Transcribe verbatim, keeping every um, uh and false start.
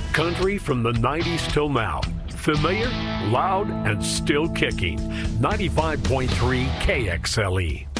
Country from the nineties till now. Familiar, loud, and still kicking. ninety-five point three K X L E.